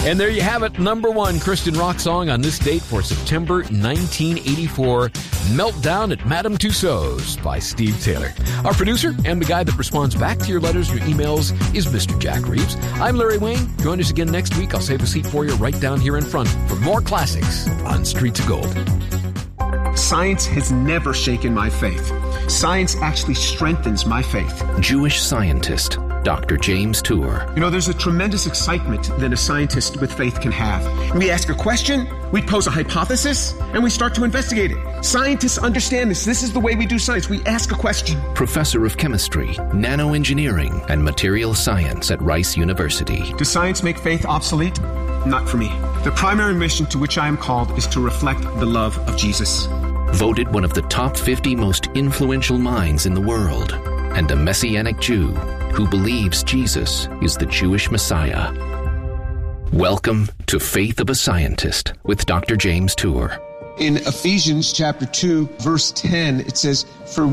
And there you have it, number one Christian rock song on this date for September 1984, Meltdown at Madame Tussauds by Steve Taylor. Our producer and the guy that responds back to your letters or emails is Mr. Jack Reeves. I'm Larry Wayne. Join us again next week. I'll save a seat for you right down here in front for more classics on Streets of Gold. Science has never shaken my faith. Science actually strengthens my faith. Jewish scientist Dr. James Tour. You know, there's a tremendous excitement that a scientist with faith can have. We ask a question, we pose a hypothesis, and we start to investigate it. Scientists understand this. This is the way we do science. We ask a question. Professor of Chemistry, Nanoengineering, and Material Science at Rice University. Does science make faith obsolete? Not for me. The primary mission to which I am called is to reflect the love of Jesus. Voted one of the top 50 most influential minds in the world, and a Messianic Jew who believes Jesus is the Jewish Messiah. Welcome to Faith of a Scientist with Dr. James Tour. In Ephesians chapter 2, verse 10, it says, "For